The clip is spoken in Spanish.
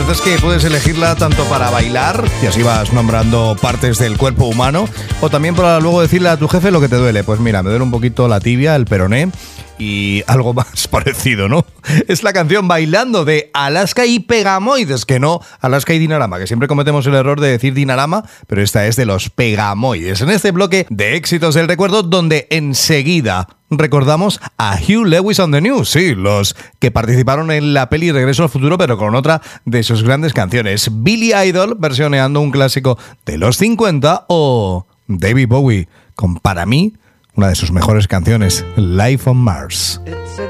Es que puedes elegirla tanto para bailar, y así vas nombrando partes del cuerpo humano, o también para luego decirle a tu jefe lo que te duele. Pues mira, me duele un poquito la tibia, el peroné y algo más parecido, ¿no? Es la canción Bailando de Alaska y Pegamoides, que no Alaska y Dinarama, que siempre cometemos el error de decir Dinarama, pero esta es de los Pegamoides. En este bloque de éxitos del recuerdo, donde enseguida recordamos a Hugh Lewis on the News, sí, los que participaron en la peli Regreso al Futuro, pero con otra de sus grandes canciones. Billy Idol versioneando un clásico de los 50 o David Bowie con, para mí, una de sus mejores canciones, Life on Mars. It's a